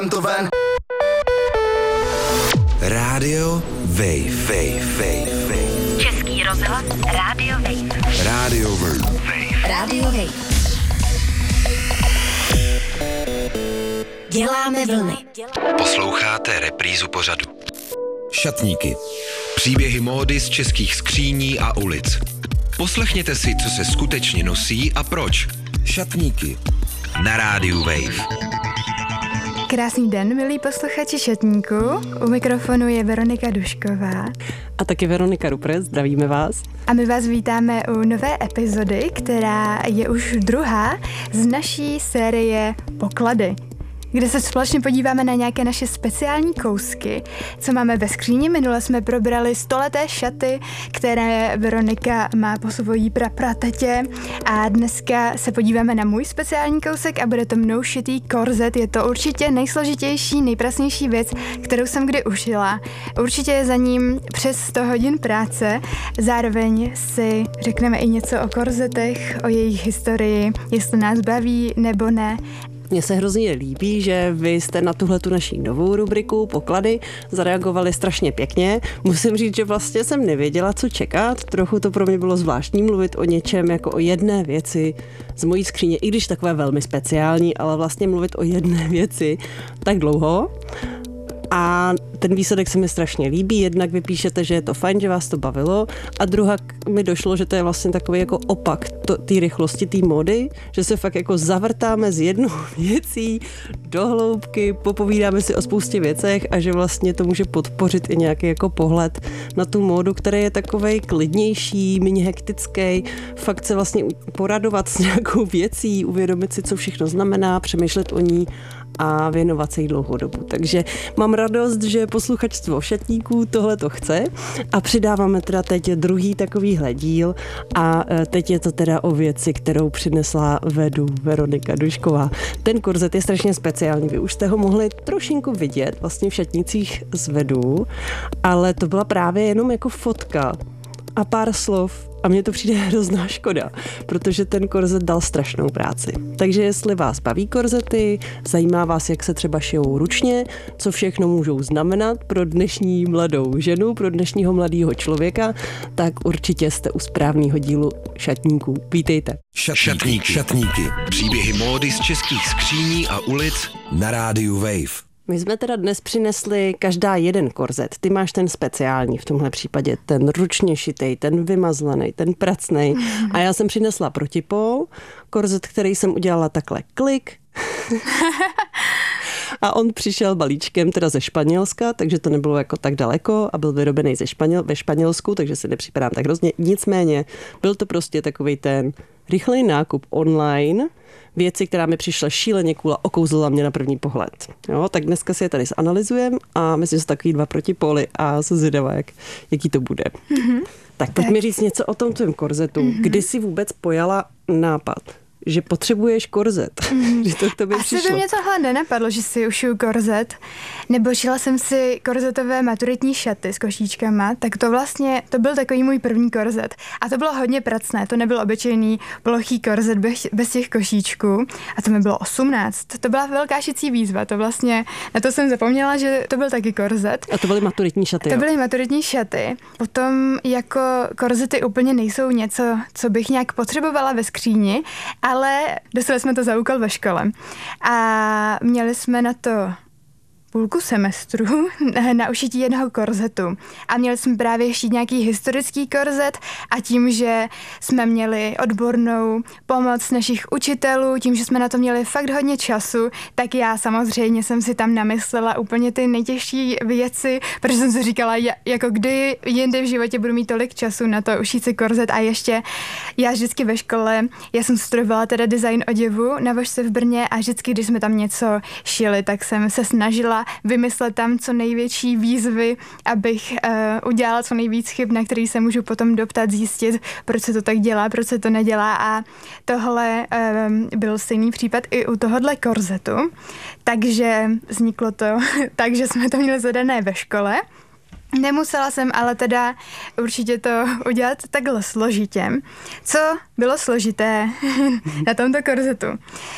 to ven. Rádio Wave. Český rozhlas Rádio Wave. Rádio Wave. Děláme vlny. Posloucháte reprízu pořadu. Šatníky. Příběhy módy z českých skříní a ulic. Poslechněte si, co se skutečně nosí a proč. Šatníky. Na Rádiu Wave. Krásný den, milí posluchači Šatníku. U mikrofonu je Veronika Dušková. A taky Veronika Rupre, zdravíme vás. A my vás vítáme u nové epizody, která je už druhá z naší série Poklady, kde se společně podíváme na nějaké naše speciální kousky, co máme ve skříni. Minule jsme probrali 100leté šaty, které Veronika má po svojí prapratetě, a dneska se podíváme na můj speciální kousek a bude to mnou šitý korzet. Je to určitě nejsložitější, nejpracnější věc, kterou jsem kdy ušila. Určitě je za ním přes 100 hodin práce. Zároveň si řekneme i něco o korzetech, o jejich historii, jestli nás baví nebo ne. Mně se hrozně líbí, že vy jste na tuhletu naší novou rubriku Poklady zareagovali strašně pěkně. Musím říct, že vlastně jsem nevěděla, co čekat. Trochu to pro mě bylo zvláštní mluvit o něčem jako o jedné věci z mojí skříně, i když takové velmi speciální, ale vlastně mluvit o jedné věci tak dlouho. A ten výsledek se mi strašně líbí. Jednak vy píšete, že je to fajn, že vás to bavilo, a druhá mi došlo, že to je vlastně takový jako opak té rychlosti, té módy, že se fakt jako zavrtáme z jednou věcí do hloubky, popovídáme si o spoustě věcech a že vlastně to může podpořit i nějaký jako pohled na tu módu, který je takovej klidnější, méně hektický, fakt se vlastně poradovat s nějakou věcí, uvědomit si, co všechno znamená, přemýšlet o ní a věnovat se jí dlouhou dobu. Takže mám radost, že posluchačstvo Šatníků tohle to chce, a přidáváme teda teď druhý takovýhle díl, a teď je to teda o věci, kterou přinesla vedu Veronika Dušková. Ten korzet je strašně speciální, vy už jste ho mohli trošinku vidět vlastně v šatnicích z vedu, ale to byla právě jenom jako fotka a pár slov. A mně to přijde hrozná škoda, protože ten korzet dal strašnou práci. Takže jestli vás baví korzety, zajímá vás, jak se třeba šijou ručně, co všechno můžou znamenat pro dnešní mladou ženu, pro dnešního mladého člověka, tak určitě jste u správného dílu Šatníků. Vítejte. Šatníky. Příběhy módy z českých skříní a ulic na Rádiu Wave. My jsme teda dnes přinesli každá jeden korzet. Ty máš ten speciální v tomhle případě, ten ručně šitej, ten vymazlaný, ten pracnej. A já jsem přinesla protipol, korzet, který jsem udělala takhle klik. A on přišel balíčkem teda ze Španělska, takže to nebylo jako tak daleko a byl vyrobený ve Španělsku, takže si nepřipadám tak hrozně. Nicméně byl to prostě takovej ten rychlej nákup online, věci, která mi přišla šíleně cool a okouzlila mě na první pohled. Jo, tak dneska si je tady zanalizujeme a myslím, že jsou takový dva protipoly a jsem zvědavá, jaký to bude. Mm-hmm. Tak pojď mi říct něco o tom tvém korzetu. Mm-hmm. Kdy jsi vůbec pojala nápad, že potřebuješ korzet? Kdy to k tobě přišlo? Asi by mě tohle nenapadlo, že si ušiju korzet, nebo šila jsem si korzetové maturitní šaty s košíčkama, tak to byl takový můj první korzet. A to bylo hodně pracné, to nebyl obyčejný plochý korzet bez těch košíčků, a to mi bylo 18. To byla velká šicí výzva, na to jsem zapomněla, že to byl taky korzet. A to byly maturitní šaty, To byly maturitní šaty. Potom jako korzety úplně nejsou něco, co bych nějak potřebovala ve skříni, ale dostali jsme to za úkol ve škole. A měli jsme na to půlku semestru na ušití jednoho korzetu. A měli jsme právě šít nějaký historický korzet, a tím, že jsme měli odbornou pomoc našich učitelů, tím, že jsme na to měli fakt hodně času, tak já samozřejmě jsem si tam namyslela úplně ty nejtěžší věci, protože jsem si říkala, jako kdy jindy v životě budu mít tolik času na to ušít si korzet. A ještě já vždycky ve škole, já jsem studovala teda design oděvu na Vožce v Brně, a vždycky, když jsme tam něco šili, tak jsem se snažila vymyslet tam co největší výzvy, abych udělala co nejvíc chyb, na který se můžu potom doptat, zjistit, proč se to tak dělá, proč se to nedělá. A tohle byl stejný případ i u tohohle korzetu. Takže vzniklo to tak, že jsme to měli zadané ve škole. Nemusela jsem ale teda určitě to udělat takhle složitě. Co bylo složité na tomto korzetu?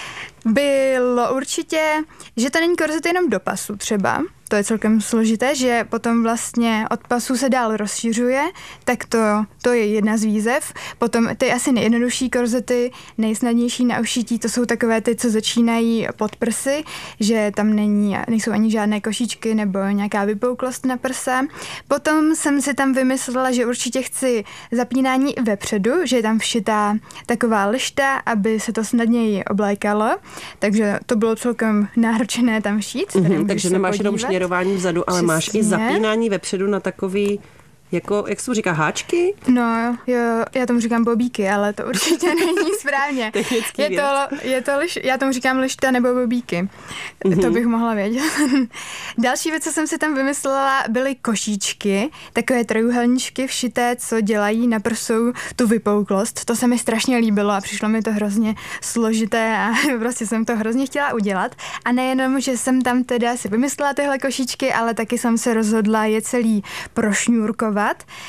Bylo určitě, že to není korzet jenom do pasu třeba, to je celkem složité, že potom vlastně od pasu se dál rozšiřuje, tak to je jedna z výzev. Potom ty asi nejjednodušší korzety, nejsnadnější na ušití, to jsou takové ty, co začínají pod prsy, že tam nejsou ani žádné košičky nebo nějaká vypouklost na prsa. Potom jsem si tam vymyslela, že určitě chci zapínání vepředu, že je tam všitá taková lišta, aby se to snadněji oblékalo, takže to bylo celkem náročné tam šít. Takže nemáš jenom šněrování vzadu, ale máš i zapínání vepředu na takový, jako, jak se to říká, háčky? No, jo, já tomu říkám bobíky, ale to určitě není správně. Já tomu říkám lišta nebo bobíky. To bych mohla vědět. Další věc, co jsem si tam vymyslela, byly košíčky, takové trojúhelníčky všité, co dělají na prsou tu vypouklost. To se mi strašně líbilo a přišlo mi to hrozně složité a prostě jsem to hrozně chtěla udělat. A nejenom, že jsem tam teda si vymyslela tyhle košíčky, ale taky jsem se rozhodla je celý prošňůrkovat.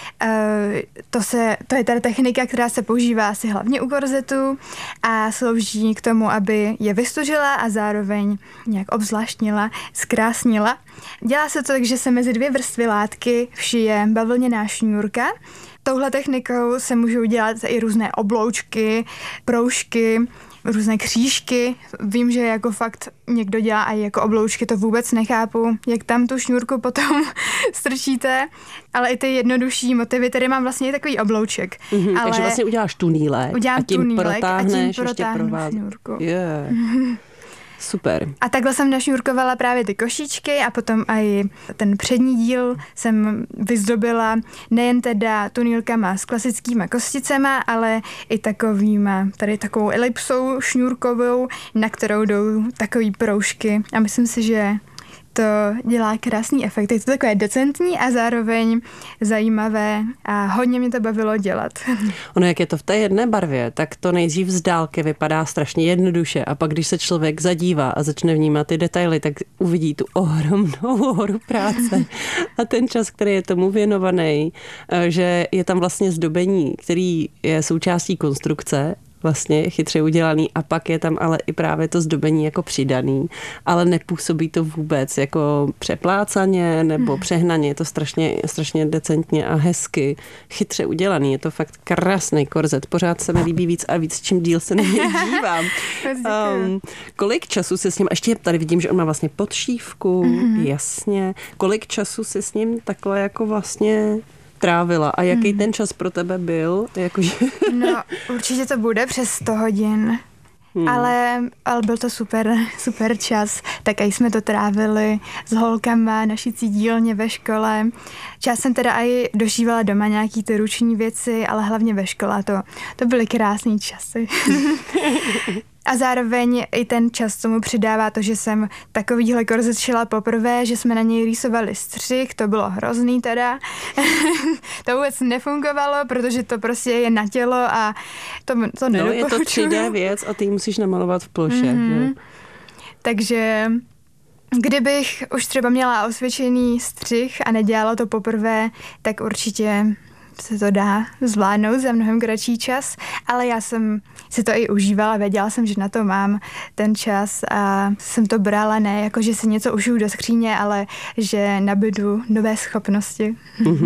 To je ta technika, která se používá asi hlavně u korzetů a slouží k tomu, aby je vystužila a zároveň nějak obzvláštnila, zkrásnila. Dělá se to tak, že se mezi dvě vrstvy látky všije bavlněná šňůrka. Touhle technikou se můžou dělat i různé obloučky, proužky, různé křížky. Vím, že jako fakt někdo dělá i jako obloučky, to vůbec nechápu, jak tam tu šňůrku potom strčíte, ale i ty jednodušší motivy, tady mám vlastně takový oblouček. Ale takže vlastně uděláš tunýlek a tím protáhneš šňůrku. Yeah. Super. A takhle jsem našňůrkovala právě ty košičky a potom i ten přední díl jsem vyzdobila nejen teda tunýlkama s klasickýma kosticema, ale i takovou elipsou šňůrkovou, na kterou jdou takový proužky. A myslím si, že to dělá krásný efekt. Je to takové decentní a zároveň zajímavé a hodně mě to bavilo dělat. Ono, jak je to v té jedné barvě, tak to nejdřív z dálky vypadá strašně jednoduše a pak, když se člověk zadívá a začne vnímat ty detaily, tak uvidí tu ohromnou horu práce a ten čas, který je tomu věnovaný, že je tam vlastně zdobení, který je součástí konstrukce, vlastně chytře udělaný a pak je tam ale i právě to zdobení jako přidaný, ale nepůsobí to vůbec jako přeplácaně nebo přehnaně, je to strašně decentně a hezky chytře udělaný, je to fakt krásný korzet, pořád se mi líbí víc a víc, čím díl se na něj dívám. Kolik času si s ním, ještě tady vidím, že on má vlastně podšívku, jasně, kolik času si s ním takhle jako vlastně trávila a jaký ten čas pro tebe byl? No, určitě to bude přes 100 hodin, ale byl to super čas. Tak i jsme to trávili s holkama na šicí dílně ve škole. Čas jsem teda i došívala doma nějaký ty ruční věci, ale hlavně ve škole. To byly krásný časy. A zároveň i ten čas tomu přidává to, že jsem takovýhle korzet šila poprvé, že jsme na něj rýsovali střih, to bylo hrozný teda. To vůbec nefungovalo, protože to prostě je na tělo a to nedoporučuju. No, je to 3D věc a ty ji musíš namalovat v ploše. Takže kdybych už třeba měla osvědčený střih a nedělala to poprvé, tak určitě se to dá zvládnout za mnohem kratší čas, ale já jsem si to i užívala, věděla jsem, že na to mám ten čas a jsem to brala ne jako, že si něco ušiju do skříně, ale že nabydu nové schopnosti.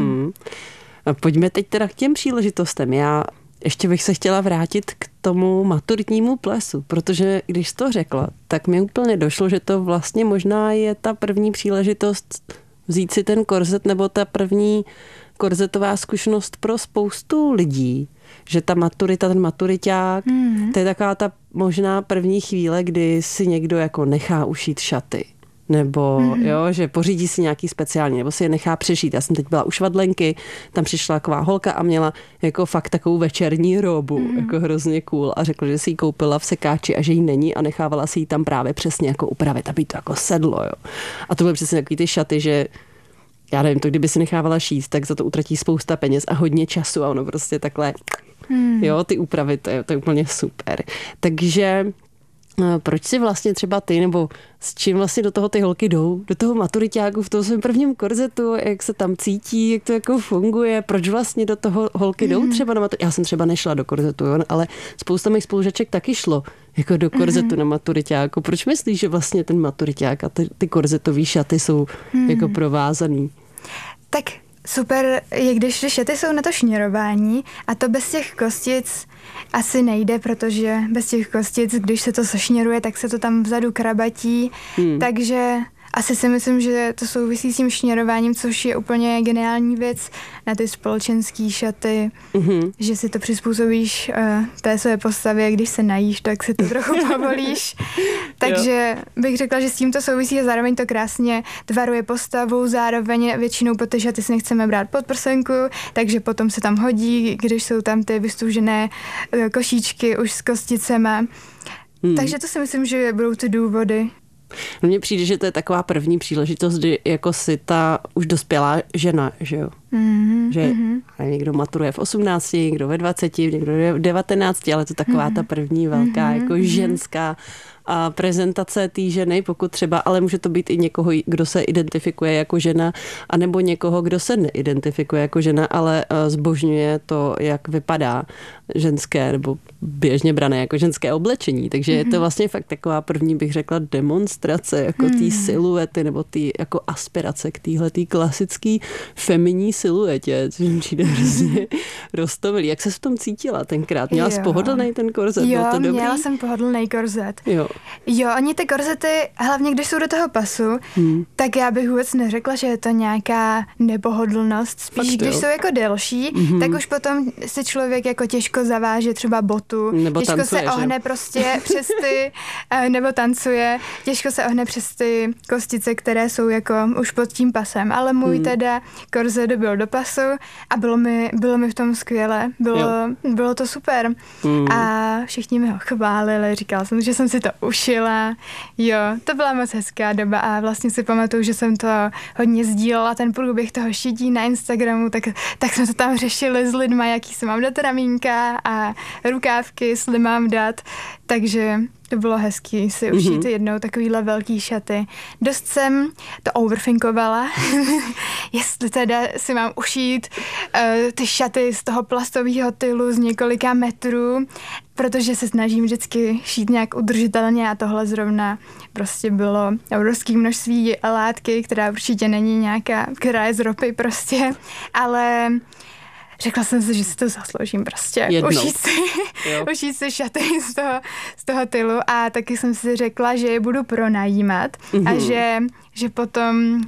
A pojďme teď teda k těm příležitostem. Já ještě bych se chtěla vrátit k tomu maturitnímu plesu, protože když jsi to řekla, tak mi úplně došlo, že to vlastně možná je ta první příležitost vzít si ten korzet nebo ta první korzetová zkušenost pro spoustu lidí, že ta maturita, ten maturiťák, to je taková ta možná první chvíle, kdy si někdo jako nechá ušít šaty. Nebo jo, že pořídí si nějaký speciální, nebo si je nechá přešít. Já jsem teď byla u švadlenky, tam přišla taková holka a měla jako fakt takovou večerní robu, jako hrozně cool a řekla, že si ji koupila v sekáči a že jí není a nechávala si ji tam právě přesně jako upravit, aby to jako sedlo, jo. A to byly přesně takový ty šaty, že já nevím, to kdyby si nechávala šít, tak za to utratí spousta peněz a hodně času a ono prostě takhle, jo, ty úpravy, to je úplně super. Takže Proč si vlastně třeba ty, nebo s čím vlastně do toho ty holky jdou? Do toho maturiťáku v tom svém prvním korzetu, jak se tam cítí, jak to jako funguje, proč vlastně do toho holky jdou třeba na maturiťáku? Já jsem třeba nešla do korzetu, jo, ale spousta mých spolužaček taky šlo jako do korzetu na maturiťáku. Proč myslíš, že vlastně ten maturiťák a ty korzetový šaty jsou jako provázaný? Tak super je, když ty šaty jsou na to šněrování a to bez těch kostic asi nejde, protože bez těch kostic, když se to sešněruje, tak se to tam vzadu krabatí, takže asi si myslím, že to souvisí s tím šněrováním, což je úplně geniální věc na ty společenský šaty, že si to přizpůsobíš té své postavě, když se najíš, tak si to trochu povolíš. Takže bych řekla, že s tím to souvisí a zároveň to krásně tvaruje postavu, zároveň většinou po ty šaty si nechceme brát pod prsenku, takže potom se tam hodí, když jsou tam ty vystužené košíčky už s kosticema. Takže to si myslím, že budou ty důvody. Mně přijde, že to je taková první příležitost, kdy jako si ta už dospělá žena, že jo? Že někdo maturuje v 18, někdo ve 20, někdo v 19, ale to taková ta první velká jako ženská a prezentace té ženy, pokud třeba, ale může to být i někoho, kdo se identifikuje jako žena, anebo někoho, kdo se neidentifikuje jako žena, ale zbožňuje to, jak vypadá ženské, nebo běžně brané jako ženské oblečení. Takže je to vlastně fakt taková první, bych řekla, demonstrace jako té siluety, nebo té jako aspirace k téhletý klasický feminní siluetě, což mi přijde hrozně roztomilý. Jak ses v tom cítila tenkrát? Měla jsi pohodlný ten korzet? Jo, byl to dobrý? Měla jsem pohodlný korzet. Jo, oni ty korzety, hlavně když jsou do toho pasu, tak já bych vůbec neřekla, že je to nějaká nepohodlnost. Spíš, když jsou jako delší, tak už potom si člověk jako těžko zaváže třeba botu, nebo těžko tancuje, se ohne prostě přes ty, nebo tancuje, těžko se ohne přes ty kostice, které jsou jako už pod tím pasem. Ale můj teda korzet byl do pasu a bylo mi v tom skvěle. Bylo to super. A všichni mi ho chválili, říkala jsem, že jsem si to ušila. Jo, to byla moc hezká doba a vlastně si pamatuju, že jsem to hodně sdílela, ten průběh toho šití na Instagramu, tak jsme to tam řešili s lidma, jaký se mám dát ramínka a rukávky, jestli mám dát. Takže to bylo hezký si ušít jednou takovýhle velký šaty. Dost jsem to overthinkovala, jestli teda si mám ušít ty šaty z toho plastového tylu z několika metrů, protože se snažím vždycky šít nějak udržitelně a tohle zrovna prostě bylo obrovské množství látky, která určitě není nějaká, která je z ropy prostě, ale řekla jsem si, že si to zasloužím prostě. Ušít si šaty z toho tylu a taky jsem si řekla, že je budu pronajímat a že potom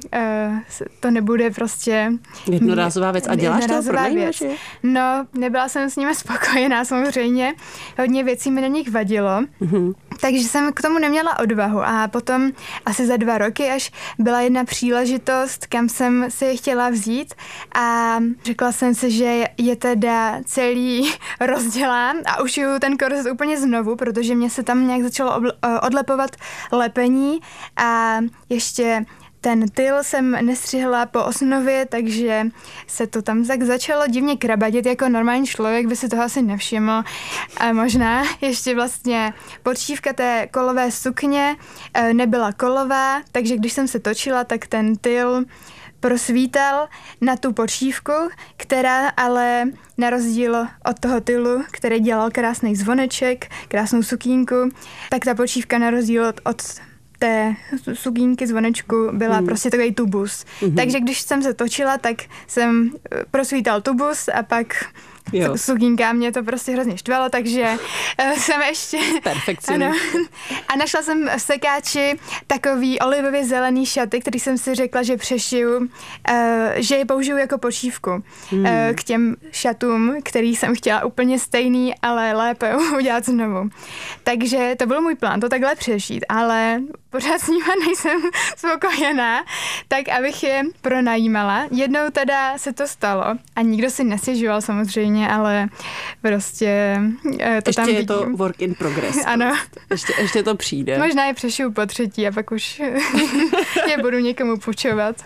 to nebude prostě jednorázová věc. A děláš to? Pronajímáš? No, nebyla jsem s nimi spokojená samozřejmě. Hodně věcí mi na nich vadilo. Takže jsem k tomu neměla odvahu a potom asi za 2 roky, až byla jedna příležitost, kam jsem si je chtěla vzít a řekla jsem si, že je teda celý rozdělám a ušiju ten korzet úplně znovu, protože mě se tam nějak začalo odlepovat lepení a ještě ten tyl jsem nestřihla po osnově, takže se to tam tak začalo divně krabatit, jako normální člověk by si toho asi nevšiml. A možná ještě vlastně podšívka té kolové sukně nebyla kolová, takže když jsem se točila, tak ten tyl prosvítal na tu podšívku, která ale na rozdíl od toho tylu, který dělal krásný zvoneček, krásnou sukínku, tak ta podšívka na rozdíl od té sukínky zvonečku byla prostě takový tubus. Takže když jsem se točila, tak jsem prosvítal tubus a pak sukínka, mě to prostě hrozně štvalo, takže jsem ještě... Perfekcionista. A našla jsem v sekáči takový olivově zelený šaty, který jsem si řekla, že přešiju, že je použiju jako podšívku k těm šatům, který jsem chtěla úplně stejný, ale lépe udělat znovu. Takže to byl můj plán, to takhle přešít, ale pořád s nima nejsem spokojená, tak abych je pronajímala. Jednou teda se to stalo a nikdo si nestěžoval samozřejmě, ale prostě to ještě tam vidím. Je to work in progress. Ano. Ještě to přijde. Možná je přešiju po 3. a pak už je budu někomu půjčovat.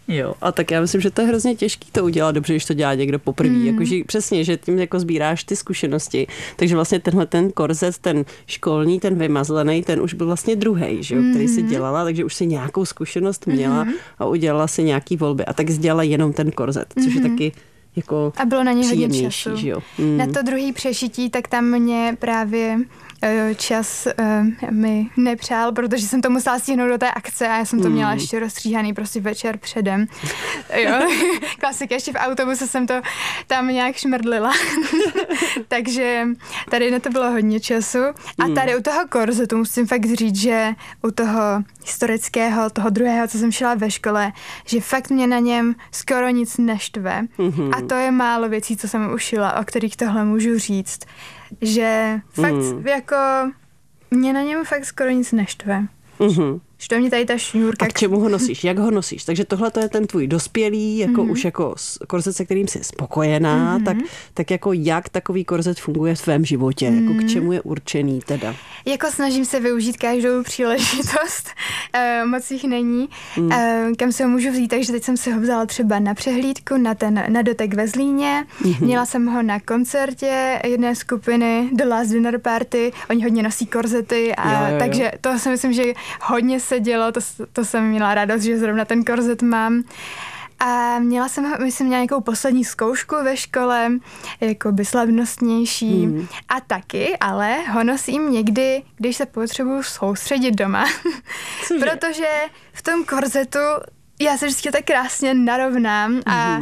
Jo, a tak já myslím, že to je hrozně těžký to udělat dobře, když to dělá někdo poprvé. Jakože přesně, že tím jako sbíráš ty zkušenosti. Takže vlastně tenhle ten korzet, ten školní, ten vymazlený, ten už byl vlastně druhej, že jo, který si dělala, takže už si nějakou zkušenost měla a udělala si nějaký volby. A tak jsi dělala jenom ten korzet, což je taky jako a bylo na ně hodně času. Že jo? Na to druhý přešití, tak tam mě právě čas mi nepřál, protože jsem to musela stihnout do té akce a já jsem to měla ještě rozstříhaný prostě večer předem. Jo, klasika, ještě v autobuse jsem to tam nějak šmrdlila. Takže tady na to bylo hodně času. A tady u toho korzetu musím fakt říct, že u toho historického, toho druhého, co jsem šla ve škole, že fakt mě na něm skoro nic neštve. A to je málo věcí, co jsem ušila, o kterých tohle můžu říct. Že fakt jako mě na něm fakt skoro nic neštve. Štve mě tady ta šňůrka. A k čemu ho nosíš? Jak ho nosíš? Takže tohle to je ten tvůj dospělý, jako už jako korzet, se kterým jsi spokojená, tak jako jak takový korzet funguje v tvém životě? Jako k čemu je určený teda? Jako snažím se využít každou příležitost, moc jich není, kam se ho můžu vzít, takže teď jsem si ho vzala třeba na přehlídku, na dotek ve Zlíně, měla jsem ho na koncertě jedné skupiny The Last Dinner Party, oni hodně nosí korzety, a jo. Takže to si myslím, že hodně se dělo, to jsem měla radost, že zrovna ten korzet mám. A měla jsem ho, myslím, nějakou poslední zkoušku ve škole, jako by slavnostnější. A taky, ale ho nosím někdy, když se potřebuju soustředit doma. Protože v tom korzetu já se vždycky tak krásně narovnám a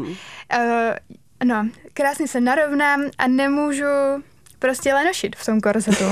krásně se narovnám a nemůžu prostě lenošit v tom korzetu.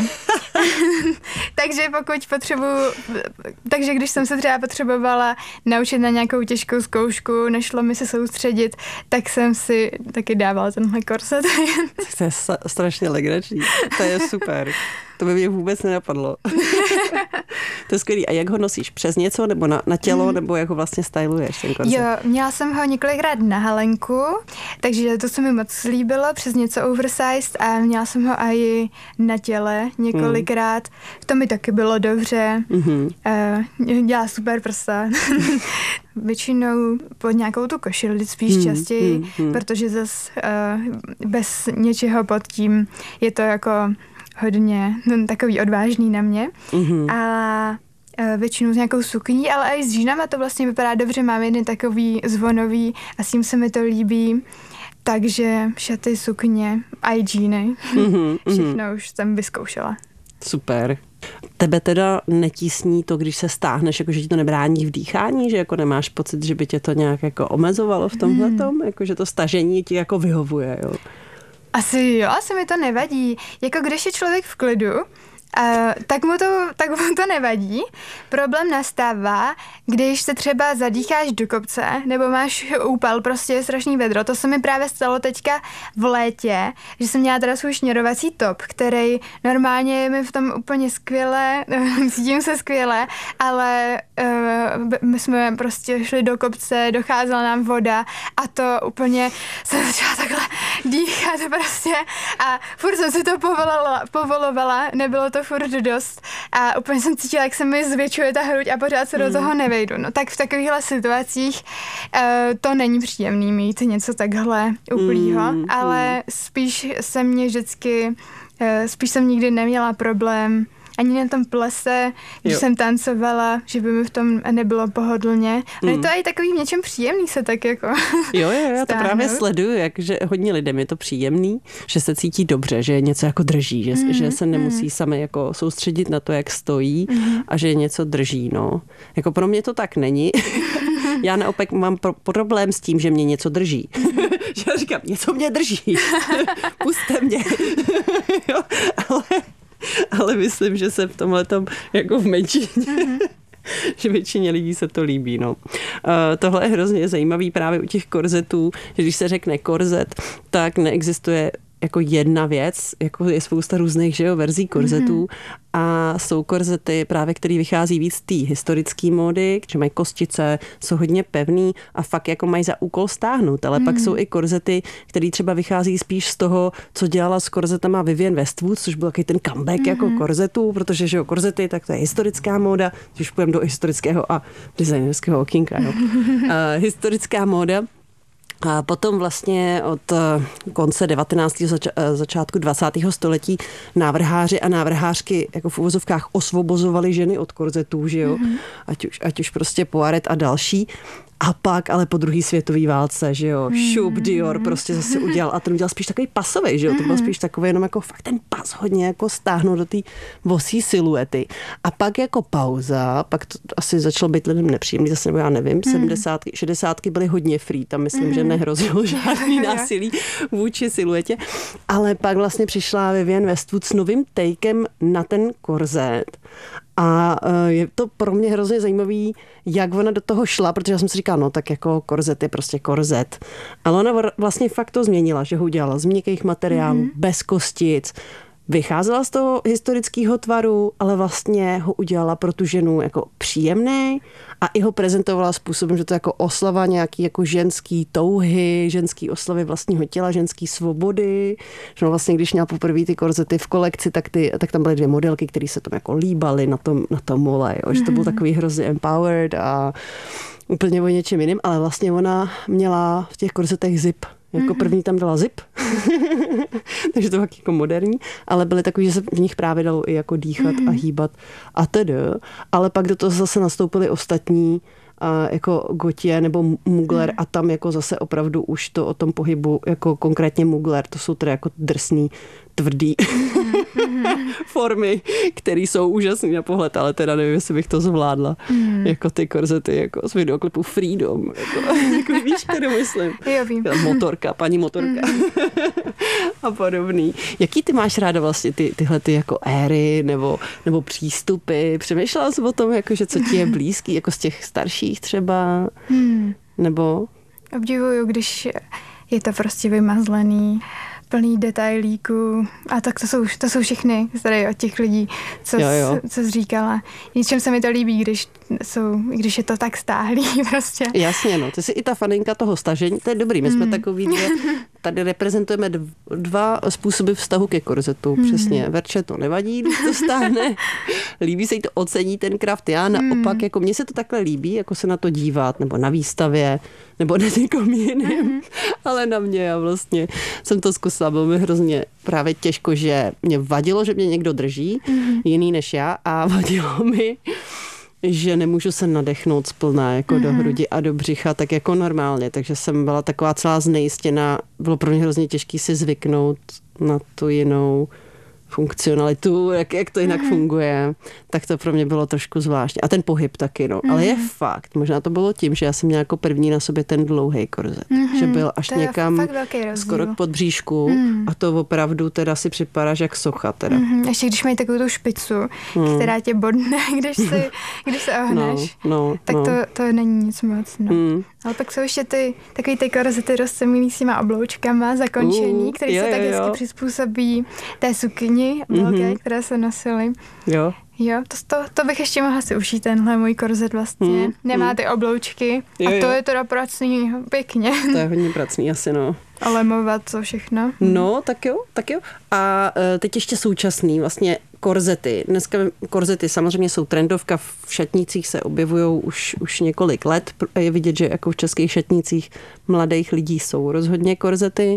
Takže když jsem se třeba potřebovala naučit na nějakou těžkou zkoušku, nešlo mi se soustředit, tak jsem si taky dávala tenhle korzet. To je strašně legrační. To je super. To by mě vůbec nenapadlo. To je skvělý. A jak ho nosíš? Přes něco nebo na tělo, nebo jak ho vlastně styluješ ten korzet? Jo, měla jsem ho několikrát na halenku, takže to se mi moc líbilo, přes něco oversized a měla jsem ho i na těle několikrát. To mi taky bylo dobře. Dělá super prsa. Většinou pod nějakou tu košili spíš častěji, protože zase bez něčeho pod tím je to jako hodně takový odvážný na mě. A většinou s nějakou sukní, ale i s džínama to vlastně vypadá dobře. Mám jeden takový zvonový a s tím se mi to líbí. Takže šaty, sukně a i džíny. Všechno už jsem vyzkoušela. Super. Tebe teda netísní to, když se stáhneš, jako že ti to nebrání v dýchání, že jako nemáš pocit, že by tě to nějak jako omezovalo v tomhletom? Jako že to stažení ti jako vyhovuje, jo? Asi mi to nevadí. Jako když je člověk v klidu, tak mu to nevadí. Problém nastává, když se třeba zadýcháš do kopce, nebo máš úpal, prostě strašný vedro. To se mi právě stalo teďka v létě, že jsem měla teda svůj šněrovací top, který normálně je mi v tom úplně skvěle, cítím se skvěle, ale my jsme prostě šli do kopce, docházela nám voda a to úplně jsem začala takhle dýchat prostě a furt jsem si to povolovala, nebylo to furt dost a úplně jsem cítila, jak se mi zvětšuje ta hruď a pořád se do toho nevejdu. No tak v takovýchhle situacích to není příjemný mít něco takhle uplýho, ale spíš jsem nikdy neměla problém ani na tom plese, když jsem tancovala, že by mi v tom nebylo pohodlně. No je to i takový v něčem příjemný se tak jako Jo, já to právě sleduju, že hodně lidem je to příjemný, že se cítí dobře, že něco jako drží, že se nemusí sami jako soustředit na to, jak stojí a že něco drží, no. Jako pro mě to tak není. Já naopak mám problém s tím, že mě něco drží. Že já říkám, něco mě drží. Puste mě. Jo, ale myslím, že se v tomhletom jako v menšině, že většině lidí se to líbí. No. Tohle je hrozně zajímavý právě u těch korzetů, že když se řekne korzet, tak neexistuje jako jedna věc, jako je spousta různých, že jo, verzí korzetů a jsou korzety právě, které vychází víc z té historické módy, že mají kostice, jsou hodně pevný a fakt jako mají za úkol stáhnout, ale pak jsou i korzety, které třeba vychází spíš z toho, co dělala s korzetama Vivienne Westwood, což byl takový ten comeback jako korzetů, protože že jo, korzety, tak to je historická móda, když půjdeme do historického a designerského okýnka, jo. Historická móda. A potom vlastně od konce 19. začátku 20. století návrháři a návrhářky jako v uvozovkách osvobozovali ženy od korzetů, že jo? Ať už prostě Poiret a další. A pak ale po druhé světové válce, že jo, šup Dior prostě zase udělal a ten udělal spíš takový pasový, že jo, to byl spíš takový jenom jako fakt ten pas hodně jako stáhnout do té vosí siluety. A pak jako pauza, pak to asi začalo být lidem nepříjemný, zase nebo já nevím, 70, 60 byly hodně free, tam myslím, že nehrozilo žádný násilí vůči siluetě, ale pak vlastně přišla Vivienne Westwood s novým takem na ten korzet. A je to pro mě hrozně zajímavý, jak ona do toho šla, protože já jsem si říkala, no tak jako korzet je prostě korzet. Ale ona vlastně fakt to změnila, že ho udělala z měkkých materiálů, bez kostic, vycházela z toho historického tvaru, ale vlastně ho udělala pro tu ženu jako příjemný a i ho prezentovala způsobem, že to jako oslava nějaký jako ženský touhy, ženský oslavy vlastního těla, ženský svobody. Že vlastně, když měla poprvé ty korzety v kolekci, tak tam byly 2 modelky, které se tam jako líbaly na tom mole, jo. Že to byl takový hrozně empowered a úplně o něčem jiným, ale vlastně ona měla v těch korzetech zip. Jako první tam dala zip, takže to bylo jako moderní, ale byly takový, že se v nich právě dalo i jako dýchat a hýbat a tedy. Ale pak do toho zase nastoupili ostatní, jako Gautier nebo Mugler a tam jako zase opravdu už to o tom pohybu, jako konkrétně Mugler, to jsou tedy jako drsný, tvrdý formy, které jsou úžasné na pohled, ale teda nevím, jestli bych to zvládla. Jako ty korzety, jako z videoklipu Freedom. Jako víš, kterou myslím. Jo, vím. Motorka, paní motorka. A podobný. Jaký ty máš ráda vlastně tyhle ty jako éry nebo přístupy? Přemýšlela jsi o tom, jako, že co ti je blízký, jako z těch starších třeba? Nebo? Obdivuju, když je to prostě vymazlený, plný detailíků. A tak to jsou všechny tady od těch lidí, co jsi říkala. Ničem se mi to líbí, když je to tak stáhlý prostě. Jasně, no. Ty jsi i ta faninka toho stažení, to je dobrý. My jsme takový tady reprezentujeme 2 způsoby vztahu ke korzetu. Přesně. Verče to nevadí, když to stáhne. Líbí se jí to, ocení ten kraft. Já naopak, jako mně se to takhle líbí, jako se na to dívat, nebo na výstavě, nebo na někom jiným, ale na mě. Já vlastně jsem to zkusila, bylo mi hrozně právě těžko, že mě vadilo, že mě někdo drží, jiný než já, a vadilo mi, že nemůžu se nadechnout splná jako do hrudi a do břicha, tak jako normálně. Takže jsem byla taková celá znejistěná. Bylo pro mě hrozně těžké si zvyknout na tu jinou funkcionalitu, jak to jinak funguje, tak to pro mě bylo trošku zvláštní. A ten pohyb taky, no. Ale je fakt, možná to bylo tím, že já jsem měla jako první na sobě ten dlouhý korzet, že byl až někam skoro k podbříšku a to opravdu teda si připadáš jak socha teda. Ještě když mají takovou tu špicu, která tě bodne, když se ohneš, tak to není nic moc, no. Ale pak jsou ještě takový ty korzety rozcemilý s těma obloučkama zakončený, který se tak hezky přizpůsobí té sukni velké, které se nosily. Jo, to bych ještě mohla si ušít, tenhle můj korzet vlastně. Nemá ty obloučky a to je teda pracný pěkně. To je hodně pracný asi, no. A lemovat to všechno. No, tak jo. A teď ještě současný vlastně korzety. Dneska korzety samozřejmě jsou trendovka, v šatnících se objevují už několik let. Je vidět, že jako v českých šatnících mladých lidí jsou rozhodně korzety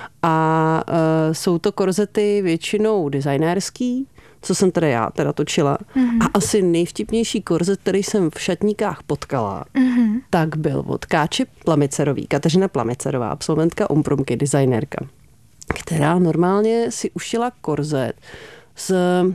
a jsou to korzety většinou designérský, co jsem já točila. A asi nejvtipnější korzet, který jsem v šatníkách potkala, tak byl od Káči Plamicerový. Kateřina Plamicerová, absolventka Umprumky, designérka, která normálně si ušila korzet z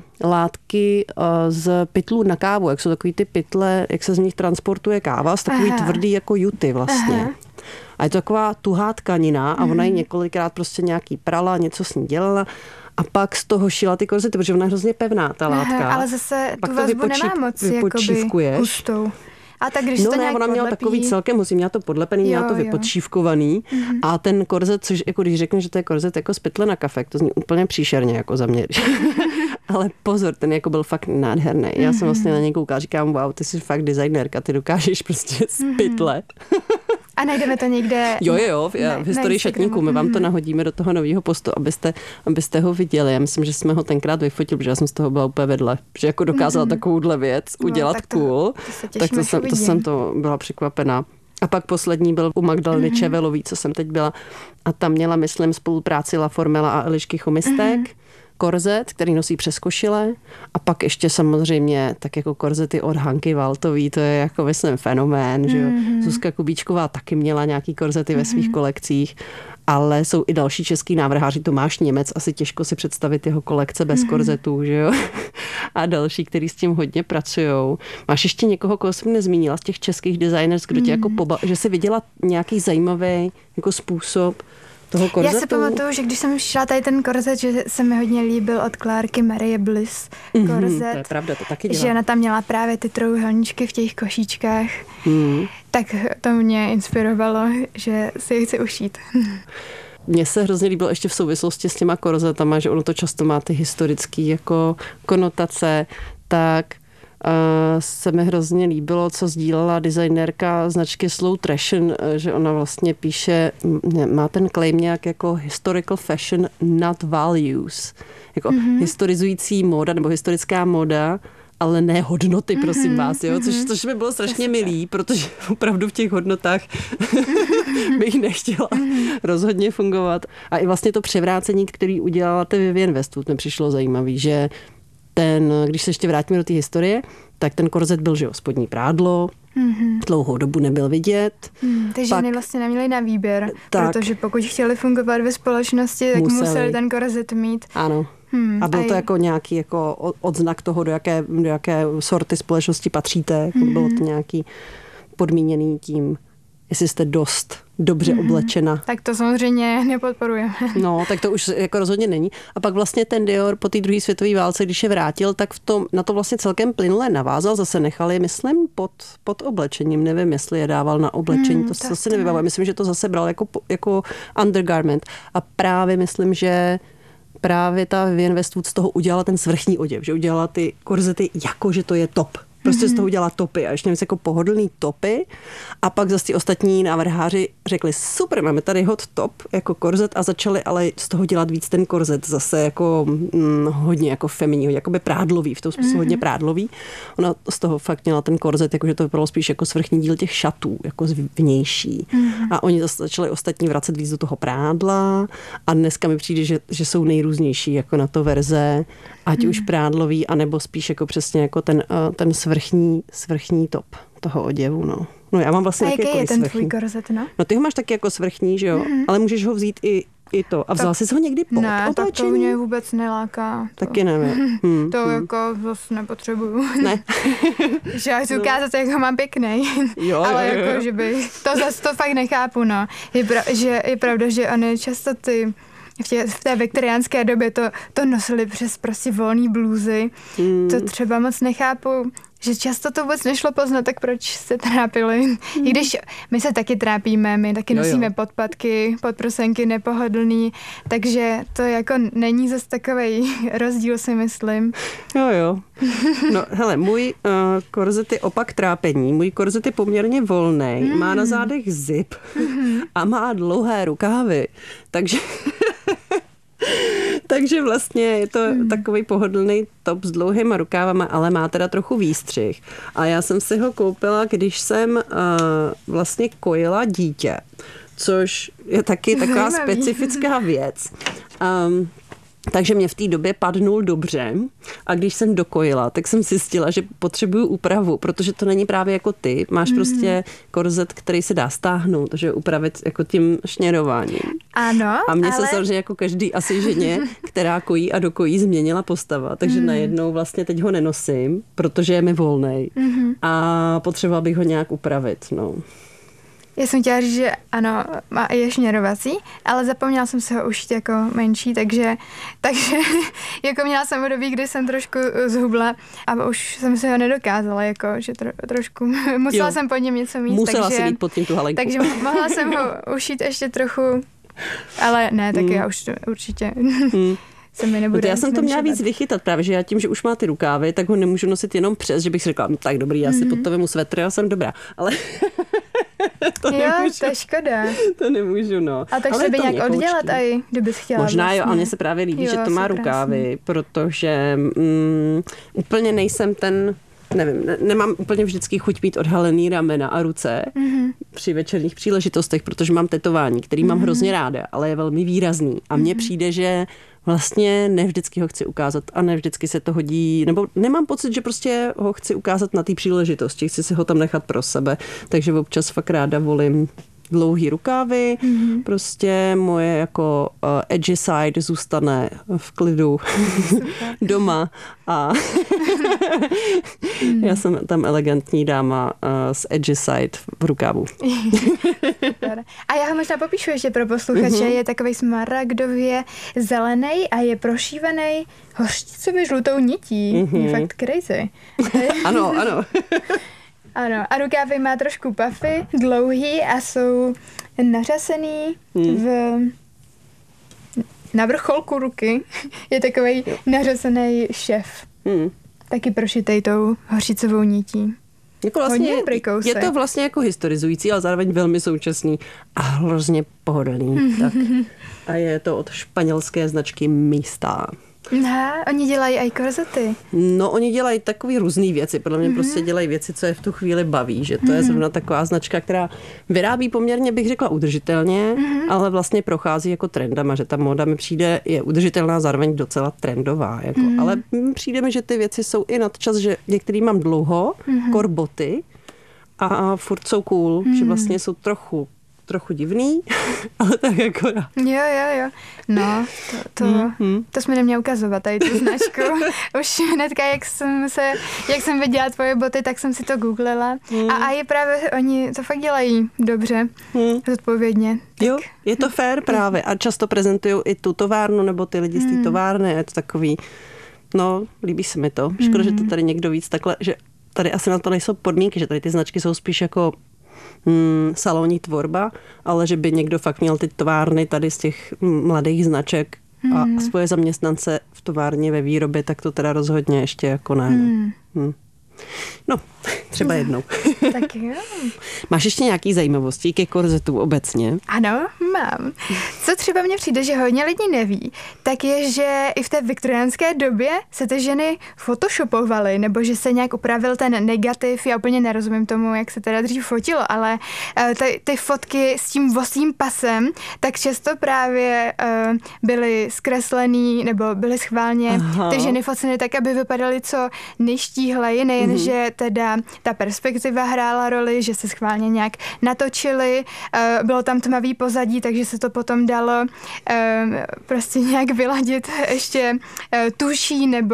látky z pytlů na kávu, jak jsou takový ty pytle, jak se z nich transportuje káva, z takový tvrdý jako juty vlastně. A je to taková tuhá tkanina a ona ji několikrát prostě nějaký prala, něco s ní dělala a pak z toho šila ty korzety, protože ona je hrozně pevná, ta látka. Ale zase tu vazbu nemá moc jakoby hustou. A tak když no to ne, nějak ona měla podlepí... takový celkem husí, měla to podlepený, měla to Jo. vypodšívkovaný a ten korzet, což jako když řekne, že to je korzet jako z pytle na kafe, to zní úplně příšerně jako za mě. Ale pozor, ten jako byl fakt nádherný. Já jsem vlastně na něj koukala, říkám, wow, ty jsi fakt designérka, ty dokážeš prostě z pytle. A najdeme to někde... Jo, v historii šatníků. My vám to nahodíme do toho nového postu, abyste ho viděli. Já myslím, že jsme ho tenkrát vyfotili, protože já jsem z toho byla úplně vedle. Že jako dokázala takovouhle věc udělat tak cool. To jsem byla překvapená. A pak poslední byl u Magdaleny Čevelový, co jsem teď byla. A tam měla, myslím, spolupráci La Formela a Elišky Chomistek. Korzet, který nosí přes košile a pak ještě samozřejmě tak jako korzety od Hanky Waltový, to je jako myslím fenomén, že jo. Zuzka Kubíčková taky měla nějaký korzety ve svých kolekcích, ale jsou i další český návrháři, Tomáš Němec, asi těžko si představit jeho kolekce bez korzetů, že jo. A další, kteří s tím hodně pracujou. Máš ještě někoho, koho jsem nezmínila z těch českých designers, kdo tě jako že si viděla nějaký zajímavý jako způsob toho korzetu? Já si pamatuju, že když jsem šla tady ten korzet, že se mi hodně líbil od Klárky Marie Bliss korzet. To je pravda, to taky dělá. Že ona tam měla právě ty trouhelníčky v těch košíčkách. Tak to mě inspirovalo, že si je chci ušít. Mně se hrozně líbilo ještě v souvislosti s těma korzetama, že ono to často má ty historické jako konotace, tak se mi hrozně líbilo, co sdílela designérka značky Slow Fashion, že ona vlastně píše, má ten claim nějak jako historical fashion not values. Jako historizující móda nebo historická móda, ale ne hodnoty, prosím vás, jo? Což by bylo strašně milý, protože opravdu v těch hodnotách bych nechtěla rozhodně fungovat. A i vlastně to převrácení, který udělala Vivienne Westwood, mi přišlo zajímavý, že když se ještě vrátíme do té historie, tak ten korzet byl, že jo, spodní prádlo, dlouhou dobu nebyl vidět. Ty ženy vlastně neměly na výběr, protože pokud chtěli fungovat ve společnosti, tak museli ten korzet mít. Ano. A byl to jako nějaký jako odznak toho, do jaké sorty společnosti patříte. Bylo to nějaký podmíněný tím, jestli jste dost dobře oblečena. Tak to samozřejmě nepodporujeme. No, tak to už jako rozhodně není. A pak vlastně ten Dior po té druhé světové válce, když je vrátil, tak na to vlastně celkem plynule navázal. Zase nechali, myslím, pod oblečením. Nevím, jestli je dával na oblečení. To si nevybavuji. Myslím, že to zase bral jako undergarment. A právě myslím, že právě ta Vivienne Westwood z toho udělala ten svrchní oděv, že udělala ty korzety jako, že to je top. Prostě z toho udělala topy a ještě jako pohodlný topy a pak zase ti ostatní návrháři řekli super, máme tady hot top jako korzet a začali ale z toho dělat víc ten korzet zase jako hodně jako feminní, jakoby prádlový, v tom smyslu hodně prádlový. Ona z toho fakt měla ten korzet, jakože to vypadalo spíš jako svrchní díl těch šatů, jako vnější. A oni zase začali ostatní vracet víc do toho prádla a dneska mi přijde, že jsou nejrůznější jako na to verze, ať už prádlový, anebo spíš jako přesně jako ten svrchní top toho oděvu, no. No já mám vlastně a jaký je ten svrchní. tvůj korzet, no? No ty ho máš taky jako svrchní, že jo? Ale můžeš ho vzít i to. A vzala jsi ho někdy pod ne, oblečení? Tak to mě vůbec neláká. Taky nevím. To jako zase nepotřebuju. Ne. Že já chci ukázat, jak ho mám pěkný. Jo, ale jako, že by... To zase to fakt nechápu, no. Je pravda, že oni často v té viktoriánské době to nosili přes prostě volný blůzy. To třeba moc nechápu, že často to vůbec nešlo poznat, tak proč se trápili. I když my se taky trápíme, my taky nosíme podpatky, podprsenky nepohodlný, takže to jako není zase takovej rozdíl, si myslím. Jo. No hele, můj korzet je opak trápení. Můj korzet je poměrně volnej, má na zádech zip a má dlouhé rukávy, takže vlastně je to takový pohodlný top s dlouhýma rukávama, ale má teda trochu výstřih. A já jsem si ho koupila, když jsem vlastně kojila dítě, což je taky taková specifická věc. Takže mě v té době padnul dobře a když jsem dokojila, tak jsem zjistila, že potřebuju úpravu, protože to není právě jako ty. Máš prostě korzet, který se dá stáhnout, takže upravit jako tím šněrováním. Ano, a mně se samozřejmě jako každý asi ženě, která kojí a dokojí, změnila postava. Takže najednou vlastně teď ho nenosím, protože je mi volnej a potřebovala bych ho nějak upravit. No. Já jsem chtěla říct, že ano, je šněrovací, ale zapomněla jsem si ho ušít jako menší, takže jako měla jsem období, kdy jsem trošku zhubla a už jsem si ho nedokázala, jako, že trošku musela jsem pod něm něco mít. Musela si mít pod tím tu halenku. Takže mohla jsem ho ušít ještě trochu, ale ne, tak já už určitě se mi nebude. Já jsem to měla víc vychytat právě, že já tím, že už má ty rukávy, tak ho nemůžu nosit jenom přes, že bych si řekla, no tak dobrý, já si pod to vemu svetr, já jsem dobrá, ale to nemůžu. To je škoda. To nemůžu, no. A tak se by nějak oddělat aj, kdybys chtěla. Možná vlastně. Jo, ale mně se právě líbí, že to má rukávy, protože úplně nejsem ten, nevím, nemám úplně vždycky chuť mít odhalený ramena a ruce při večerních příležitostech, protože mám tetování, který mám hrozně ráda, ale je velmi výrazný. A mně přijde, že vlastně ne vždycky ho chci ukázat a ne vždycky se to hodí, nebo nemám pocit, že prostě ho chci ukázat na té příležitosti, chci si ho tam nechat pro sebe, takže občas fakt ráda volím dlouhý rukávy, prostě moje jako edgy side zůstane v klidu doma a já jsem tam elegantní dáma s edgy side v rukávu. A já ho možná popíšu ještě pro posluchače, je takovej smaragdově zelený a je prošívaný hořčicově žlutou nití. Je fakt crazy. Ano. Ano, a rukávy má trošku puffy, dlouhý a jsou nařasený na vrcholku ruky. Je takovej nařasený šef. Taky prošitej tou hořicovou nití. Jako vlastně, je to vlastně jako historizující, ale zároveň velmi současný a hrozně pohodlný. Tak. A je to od španělské značky Mista. Oni dělají i korzety. No, oni dělají takový různý věci. Podle mě prostě dělají věci, co je v tu chvíli baví. Že to je zrovna taková značka, která vyrábí poměrně, bych řekla, udržitelně, ale vlastně prochází jako trendama, že ta móda mi přijde, je udržitelná, zároveň docela trendová. Jako. Ale přijde mi, že ty věci jsou i nadčas, že některý mám dlouho, korboty a furt jsou cool, že vlastně jsou trochu divný, ale tak jako Jo. No, to jsme neměli ukazovat, tady tu značku. Už hnedka, jak jsem viděla tvoje boty, tak jsem si to googlila. A je právě, oni to fakt dělají dobře, zodpovědně. Jo, je to fair právě a často prezentují i tu továrnu nebo ty lidi z té továrny. Je to takový, no, líbí se mi to. Škoda, že to tady někdo víc takhle, že tady asi na to nejsou podmínky, že tady ty značky jsou spíš jako salonní tvorba, ale že by někdo fakt měl ty továrny tady z těch mladých značek a svoje zaměstnance v továrně ve výrobě, tak to teda rozhodně ještě jako ne. No, třeba jednou. Tak jo. Máš ještě nějaký zajímavosti ke korzetu obecně? Ano, mám. Co třeba mně přijde, že hodně lidí neví, tak je, že i v té viktoriánské době se ty ženy photoshopovaly, nebo že se nějak upravil ten negativ. Já úplně nerozumím tomu, jak se teda dřív fotilo, ale ty fotky s tím vosím pasem, tak často právě byly zkreslený, nebo byly schválně ty ženy foceny tak, aby vypadaly co nejštíhleji, nejen, že teda ta perspektiva hrála roli, že se schválně nějak natočili, bylo tam tmavý pozadí, takže se to potom dalo prostě nějak vyladit ještě tuší, nebo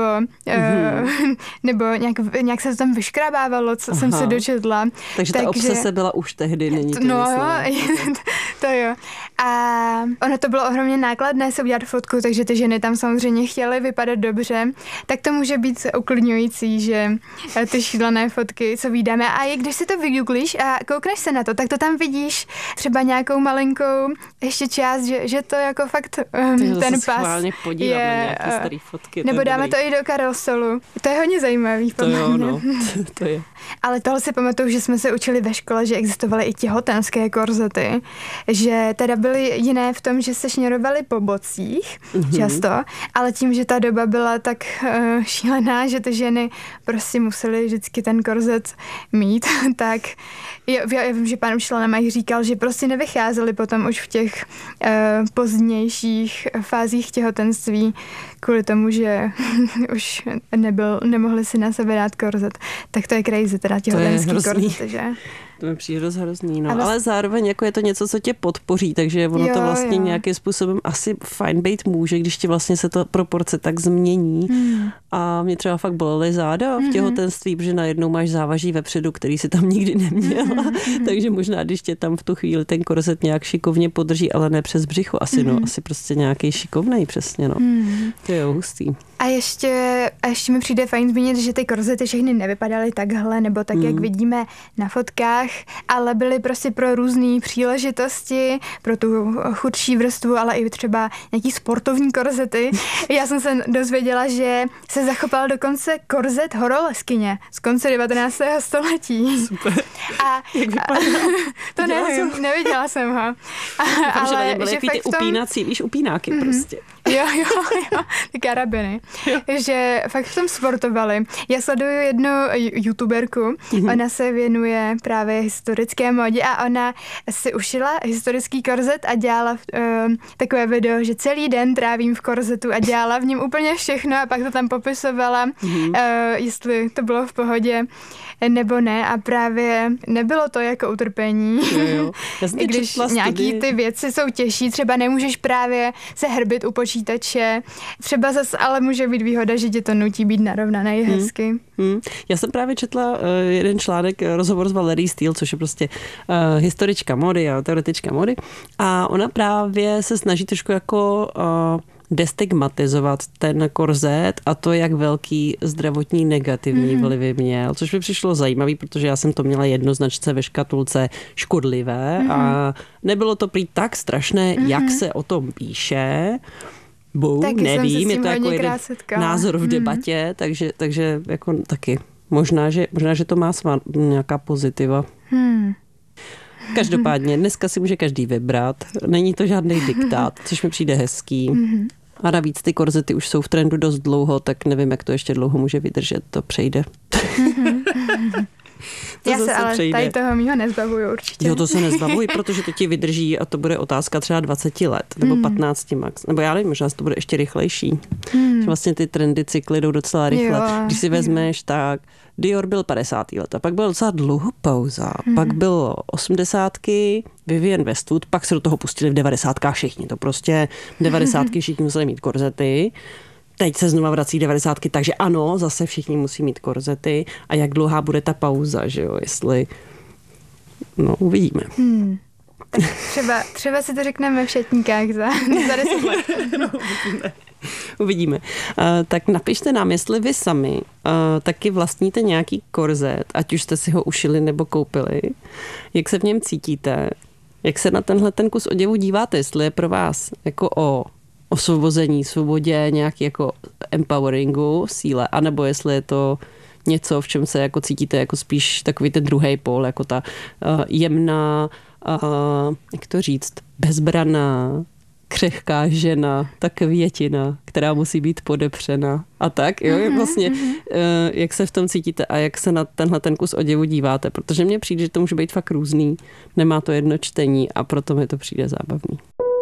nějak se to tam vyškrabávalo, co jsem se dočetla. Takže ta obsese byla už tehdy, není to to jo. A ono to bylo ohromně nákladné si udělat fotku, takže ty ženy tam samozřejmě chtěly vypadat dobře, tak to může být uklidňující, že ty šílené fotky, co vídáme. A i když si to vygooglíš a koukneš se na to, tak to tam vidíš třeba nějakou malinkou ještě část, že to jako fakt ten pas je... na nějaké staré fotky. Nebo dáme to i do karosolu. To je hodně zajímavý. To jo, no. To je. Ale tohle si pamatuju, že jsme se učili ve škole, že existovaly i těhotenské korzety, že teda byly jiné v tom, že se šněrovaly po bocích často, ale tím, že ta doba byla tak šílená, že ty ženy prostě musely vždycky ten korzet mít, tak já vím, že pan učitel nám říkal, že prostě nevycházeli potom už v těch pozdějších fázích těhotenství kvůli tomu, že už nemohli si na sebe dát korzet. Tak to je crazy, teda těhotenský korzet, že? To mi přijde dost hrozný, no. Ale zároveň jako je to něco, co tě podpoří, takže ono to vlastně nějakým způsobem asi fajn být může, když ti vlastně se to proporce tak změní. A mě třeba fakt bolely záda v těhotenství, protože najednou máš závaží vepředu, který si tam nikdy neměla. Takže možná, když tě tam v tu chvíli ten korzet nějak šikovně podrží, ale ne přes břicho asi, no. Asi prostě nějaký šikovnej, přesně, no. To je hustý. A ještě mi přijde fajn zmínit, že ty korzety všechny nevypadaly takhle, nebo tak, jak vidíme na fotkách, ale byly prostě pro různé příležitosti, pro tu chudší vrstvu, ale i třeba nějaký sportovní korzety. Já jsem se dozvěděla, že se zachoval dokonce korzet horolezkyně z konce 19. století. Super. Jak vypadá? To nevím, neviděla jsem ho. Ale že fakt ty upínací, víš, upínáky prostě. Jo, ty karabiny. Že fakt v tom sportovali. Já sleduju jednu youtuberku, ona se věnuje právě historické modě a ona si ušila historický korzet a dělala takové video, že celý den trávím v korzetu a dělala v něm úplně všechno a pak to tam popisovala, jestli to bylo v pohodě nebo ne a právě nebylo to jako utrpení. Jo. I když nějaký ty věci jsou těžší, třeba nemůžeš právě se hrbit u počítače, třeba zase ale může být výhoda, že tě to nutí být narovnaný hezky. Já jsem právě četla jeden článek, rozhovor s Valerie Steele, což je prostě historička mody a teoretička mody a ona právě se snaží trošku jako destigmatizovat ten korzet a to, jak velký zdravotní negativní vlivy měl, což mi přišlo zajímavý, protože já jsem to měla jednoznačně ve škatulce škodlivé a nebylo to prý tak strašné, jak se o tom píše. Nevím, je to jako jeden názor v debatě, takže jako taky možná, že to má svá nějaká pozitiva. Každopádně, dneska si může každý vybrat. Není to žádný diktát, což mi přijde hezký. A navíc ty korzety už jsou v trendu dost dlouho, tak nevím, jak to ještě dlouho může vydržet, to přejde. Já se ale tady toho mýho nezbavuju určitě. Jo, to se nezbavuji, protože to ti vydrží a to bude otázka třeba 20 let, nebo 15 max. Nebo já nevím, možná to bude ještě rychlejší. Vlastně ty trendy, cykly jdou docela rychle. Když si vezmeš, tak Dior byl 50. let a pak byla docela dlouho pauza. Pak bylo 80. Vivienne Westwood, pak se do toho pustili v 90. všichni. To prostě 90. všichni museli mít korzety. Teď se znova vrací 90, takže ano, zase všichni musí mít korzety. A jak dlouhá bude ta pauza, že jo, jestli... No, uvidíme. Tak třeba si to řekneme v šatníkách za 10 let. No, uvidíme. Tak napište nám, jestli vy sami taky vlastníte nějaký korzet, ať už jste si ho ušili nebo koupili, jak se v něm cítíte, jak se na ten kus oděvu díváte, jestli je pro vás jako o osvobození, svobodě, nějaký jako empoweringu, síle, anebo jestli je to něco, v čem se jako cítíte jako spíš takový ten druhý pól, jako ta jemná, jak to říct, bezbraná, křehká žena, ta květina, která musí být podepřena. A tak, jo, vlastně, jak se v tom cítíte a jak se na ten kus oděvu díváte, protože mně přijde, že to může být fakt různý, nemá to jedno čtení a proto mi to přijde zábavný.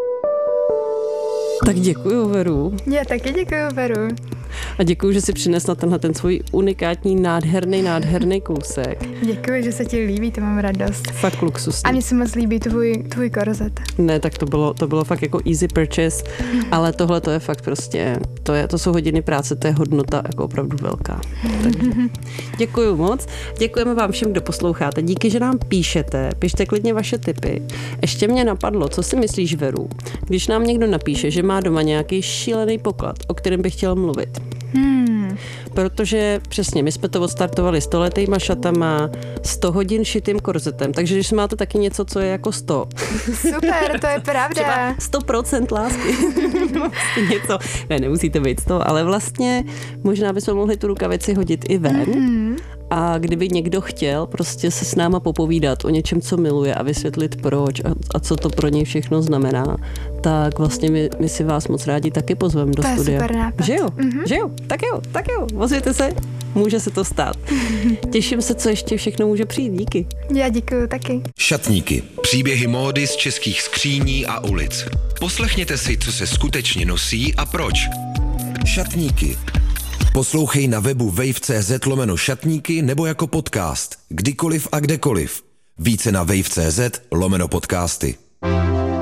Tak děkuju, Veru. Já taky děkuju, Veru. A děkuju, že jsi přinesla ten svůj unikátní, nádherný kousek. Děkuju, že se ti líbí, to mám radost. Fakt luxusní. A mně se moc líbí tvůj korzet. Ne, tak to bylo fakt jako easy purchase, ale tohle to je fakt prostě, to jsou hodiny práce, to je hodnota jako opravdu velká. Takže děkuju moc. Děkujeme vám všem, kdo posloucháte. Díky, že nám píšete. Pište klidně vaše tipy. Ještě mě napadlo, co si myslíš, Veru, když nám někdo napíše, že má doma nějaký šílený poklad, o kterém by chtěl mluvit. Protože přesně, my jsme to odstartovali 100letýma šatama, 100 hodin šitým korzetem, takže když máte taky něco, co je jako 100. Super, to je pravda. Třeba 100% lásky. Něco, ne, nemusíte být 100, ale vlastně možná bychom mohli tu rukavici hodit i ven. A kdyby někdo chtěl prostě se s náma popovídat o něčem, co miluje a vysvětlit proč a co to pro něj všechno znamená, tak vlastně my si vás moc rádi taky pozveme do studia. To je super nápad. Že jo? Tak jo. Ozvěte se, může se to stát. Těším se, co ještě všechno může přijít. Díky. Já děkuju taky. Šatníky. Příběhy módy z českých skříní a ulic. Poslechněte si, co se skutečně nosí a proč. Šatníky. Poslouchej na webu wave.cz/šatníky nebo jako podcast, kdykoliv a kdekoliv. Více na wave.cz/podcasty.